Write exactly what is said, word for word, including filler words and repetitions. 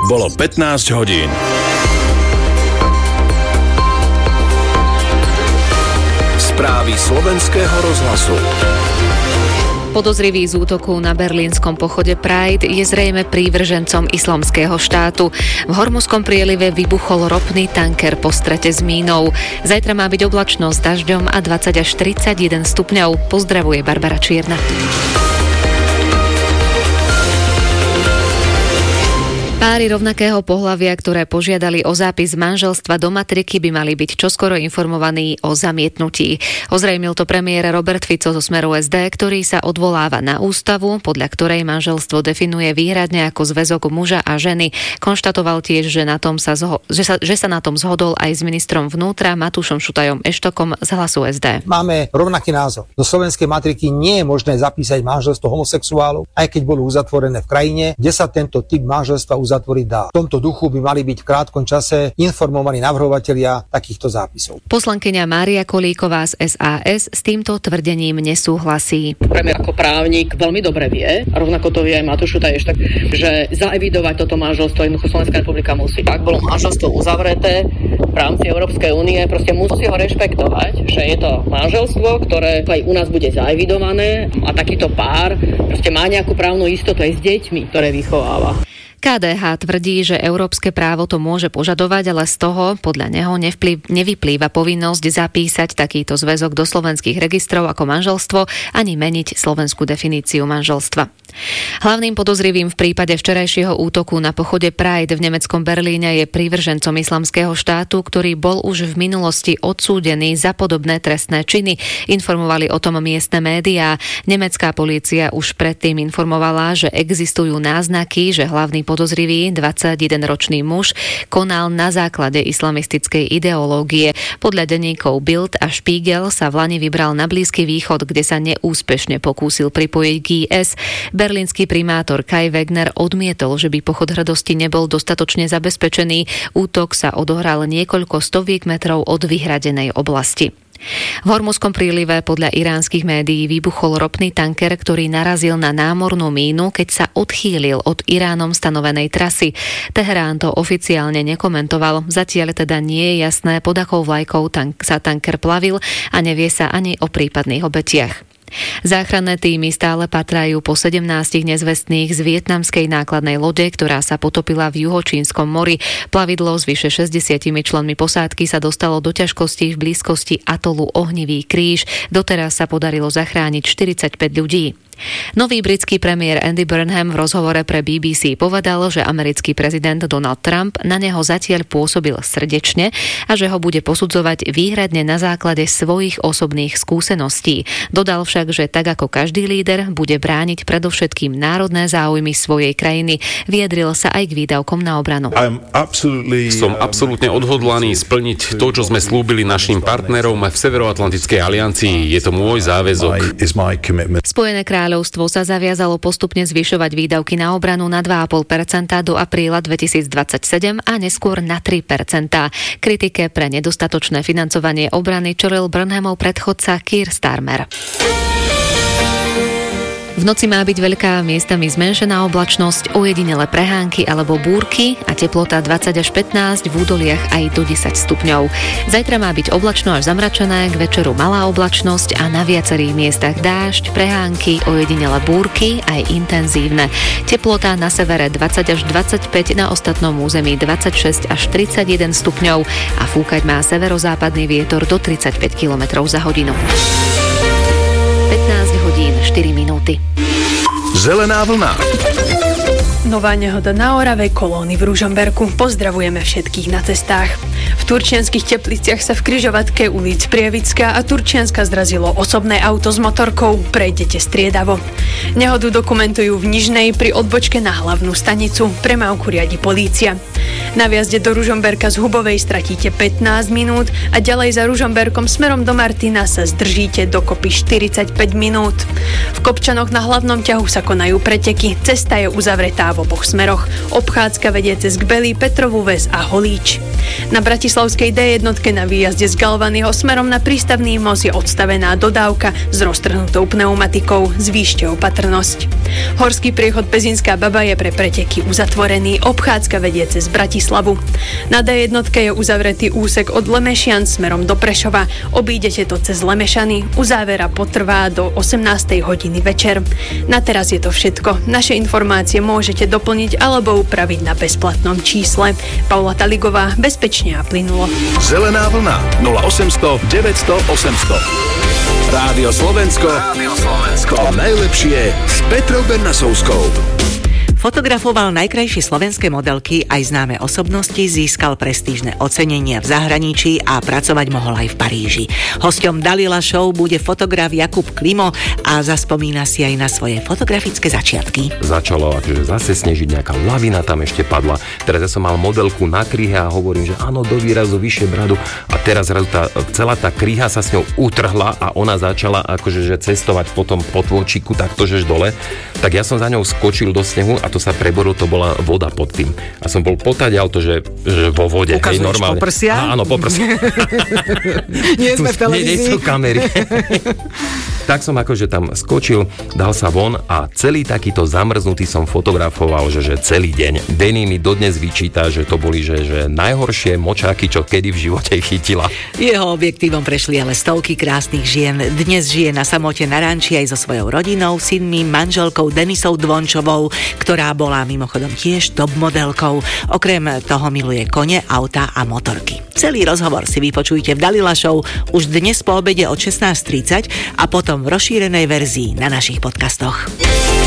Bolo pätnásť hodín. Správy slovenského rozhlasu. Podozrivý z útoku na berlínskom pochode Pride je zrejme prívržencom Islamského štátu. V Hormuzskom prielive vybuchol ropný tanker po strete s mínou. Zajtra má byť oblačno s dažďom a dvadsať až tridsaťjeden stupňov. Pozdravuje Barbara Čierna. Páry rovnakého pohlavia, ktoré požiadali o zápis manželstva do matriky, by mali byť čoskoro informovaní o zamietnutí. Ozrejmil to premiér Robert Fico zo Smeru es dé, ktorý sa odvoláva na ústavu, podľa ktorej manželstvo definuje výhradne ako zväzok muža a ženy. Konštatoval tiež, že, na tom sa, zho- že, sa, že sa na tom zhodol aj s ministrom vnútra Matúšom Šutajom Eštokom z Hlasu es dé. Máme rovnaký názor. Do slovenskej matriky nie je možné zapísať manželstvo homosexuálov, aj keď bolo uzatvorené v krajine, kde sa tento typ manželstva uzatvorený zatvoriť dá. V tomto duchu by mali byť v krátkom čase informovaní navrhovatelia takýchto zápisov. Poslankyňa Mária Kolíková z es a es s týmto tvrdením nesúhlasí. Premiér ako právnik veľmi dobre vie, a rovnako to vie aj Matúš Šutaj, že zaevidovať toto manželstvo jednoducho Slovenská republika musí. Ak bolo manželstvo uzavreté v rámci Európskej únie, proste musí ho rešpektovať, že je to manželstvo, ktoré aj u nás bude zaevidované a takýto pár proste má nejakú právnu istotu aj s deťmi, ktoré vychováva. ká dé há tvrdí, že európske právo to môže požadovať, ale z toho podľa neho nevplyv, nevyplýva povinnosť zapísať takýto zväzok do slovenských registrov ako manželstvo ani meniť slovenskú definíciu manželstva. Hlavným podozrivým v prípade včerajšieho útoku na pochode Pride v nemeckom Berlíne je prívržencom Islamského štátu, ktorý bol už v minulosti odsúdený za podobné trestné činy. Informovali o tom miestne médiá. Nemecká polícia už predtým informovala, že existujú náznaky, že hlavný podozrivý, dvadsaťjedenročný muž, konal na základe islamistickej ideológie. Podľa denníkov Bild a Spiegel sa v lani vybral na Blízky východ, kde sa neúspešne pokúsil pripojiť k í es. Berlínsky primátor Kai Wegner odmietol, že by pochod hrdosti nebol dostatočne zabezpečený. Útok sa odohral niekoľko stoviek metrov od vyhradenej oblasti. V Hormuzskom prílive podľa iránskych médií vybuchol ropný tanker, ktorý narazil na námornú mínu, keď sa odchýlil od Iránom stanovenej trasy. Teherán to oficiálne nekomentoval. Zatiaľ teda nie je jasné, pod akou vlajkou tank, sa tanker plavil a nevie sa ani o prípadných obetiach. Záchranné týmy stále patrajú po sedemnástich nezvestných z vietnamskej nákladnej lode, ktorá sa potopila v juhočínskom mori. Plavidlo s vyše šesťdesiatimi členmi posádky sa dostalo do ťažkostí v blízkosti atolu Ohnivý kríž. Doteraz sa podarilo zachrániť štyridsaťpäť ľudí. Nový britský premiér Andy Burnham v rozhovore pre bé bé cé povedal, že americký prezident Donald Trump na neho zatiaľ pôsobil srdečne a že ho bude posudzovať výhradne na základe svojich osobných skúseností. Dodal však, že tak ako každý líder bude brániť predovšetkým národné záujmy svojej krajiny. Vyjadril sa aj k výdavkom na obranu. Som absolútne odhodlaný splniť to, čo sme slúbili našim partnerom v Severoatlantickej aliancii. Je to môj záväzok. Spojené kráľovstvo sa zaviazalo postupne zvyšovať výdavky na obranu na dva a pol percenta do apríla dvetisícdvadsaťsedem a neskôr na tri percentá. Kritike pre nedostatočné financovanie obrany čelil Burnhamov predchodca Keir Starmer. V noci má byť veľká, miestami zmenšená oblačnosť, ojedinele prehánky alebo búrky a teplota dvadsať až pätnásť, v údoliach aj do desať stupňov. Zajtra má byť oblačno až zamračené, k večeru malá oblačnosť a na viacerých miestach dážď, prehánky, ojedinele búrky aj intenzívne. Teplota na severe dvadsať až dvadsaťpäť, na ostatnom území dvadsaťšesť až tridsaťjeden stupňov a fúkať má severozápadný vietor do tridsaťpäť kilometrov za hodinu. pätnásť hodín štyri minúty. Zelená vlna. Nová nehoda na Orave, kolóny v Ružomberku. Pozdravujeme všetkých na cestách. V Turčianskych Tepliciach sa v križovatke ulic Prievická a Turčianska zrazilo osobné auto s motorkou. Prejdete striedavo. Nehodu dokumentujú v Nižnej pri odbočke na hlavnú stanicu. Premávku riadi polícia. Na vjazde do Ružomberka z Hubovej stratíte pätnásť minút a ďalej za Ružomberkom smerom do Martina sa zdržíte dokopy štyridsaťpäť minút. V Kopčanoch na hlavnom ťahu sa konajú preteky, cesta je uzavretá v oboch smeroch. Obchádzka vedie cez Kbely, Petrovú Ves a Holíč. Na bratislavskej dé jedna na výjazde z Galvanyho smerom na prístavný most je odstavená dodávka s roztrhnutou pneumatikou. Zvýšte opatrnosť. Horský priechod Pezinská Baba je pre preteky uzatvorený. Obchádzka vedie cez Bratislavu. Na dé jedna je uzavretý úsek od Lemešian smerom do Prešova. Obídete to cez Lemešany. Uzávera potrvá do osemnástej hodiny večer. Na teraz je to všetko. Naše informácie môžete doplniť alebo upraviť na bezplatnom čísle. Paula Taligová, bezpečne a plynulo. Zelená vlna nula osemsto deväťsto osemsto. Rádio Slovensko. Rádio Slovensko. To najlepšie s Petrou Bernasovskou. Fotografoval najkrajšie slovenské modelky, aj známe osobnosti, získal prestížne ocenenia v zahraničí a pracovať mohol aj v Paríži. Hosťom Dalila Show bude fotograf Jakub Klimo a zaspomína si aj na svoje fotografické začiatky. Začalo akože zase snežiť, nejaká lavina tam ešte padla. Teraz ja som mal modelku na kryhe a hovorím, že áno, do výrazu vyššie bradu a teraz zrazu tá, celá tá kryha sa s ňou utrhla a ona začala akože že cestovať potom po tôčiku takto žeš dole. Tak ja som za ňou skočil do snehu a to sa preboril, to bola voda pod tým. A som bol potaďal to, že, že vo vode. Ukazuješ hej, normálne. Po prsia? Á, áno, po prsia. Nie sme v televízii. Nie, nie sú kamery. Tak som akože tam skočil, dal sa von a celý takýto zamrznutý som fotografoval, že, že celý deň. Denny mi dodnes vyčíta, že to boli že, že najhoršie močáky, čo kedy v živote chytila. Jeho objektívom prešli ale stovky krásnych žien. Dnes žije na samote na ranči aj so svojou rodinou, synmi, manželkou Denisou Dvončovou, ktorá bola mimochodom tiež top modelkou. Okrem toho miluje kone, auta a motorky. Celý rozhovor si vypočujte v Dalila Show už dnes po obede od šestnásť tridsať a potom v rozšírenej verzii na našich podcastoch.